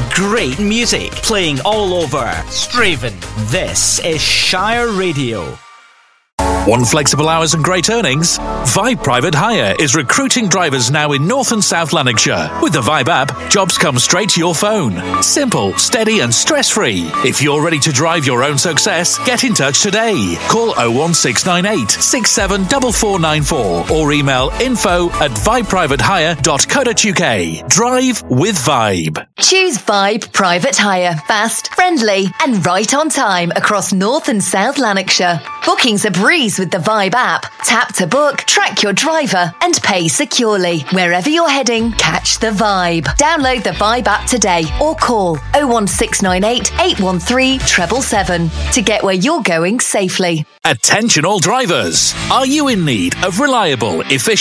Great music playing all over. Straven. This is Shire Radio. Want flexible hours and great earnings? Vibe Private Hire is recruiting drivers now in North and South Lanarkshire. With the Vibe app, jobs come straight to your phone. Simple, steady and stress-free. If you're ready to drive your own success, get in touch today. Call 01698 674494 or email info@vibeprivatehire.co.uk. Drive with Vibe. Choose Vibe Private Hire. Fast, friendly and right on time across North and South Lanarkshire. Bookings are breeze with the Vibe app. Tap to book, track your driver and pay securely. Wherever you're heading, catch the Vibe. Download the Vibe app today or call 01698 813 777 to get where you're going safely. Attention all drivers. Are you in need of reliable, efficient